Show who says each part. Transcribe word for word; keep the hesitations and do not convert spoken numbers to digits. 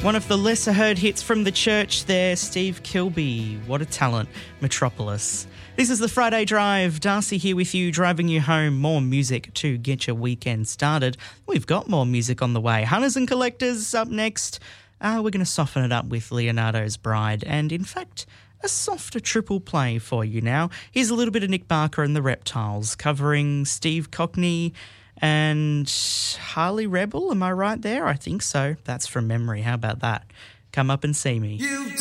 Speaker 1: One of the lesser heard hits from the church there, Steve Kilbey. What a talent, Metropolis. This is the Friday Drive. Darcy here with you, driving you home. More music to get your weekend started. We've got more music on the way. Hunters and Collectors up next. Uh, we're going to soften it up with Leonardo's Bride and, in fact, a softer triple play for you now. Here's a little bit of Nick Barker and the Reptiles covering Steve Cockney and Harley Rebel. Am I right there? I think so. That's from memory. How about that? Come up and see me.
Speaker 2: You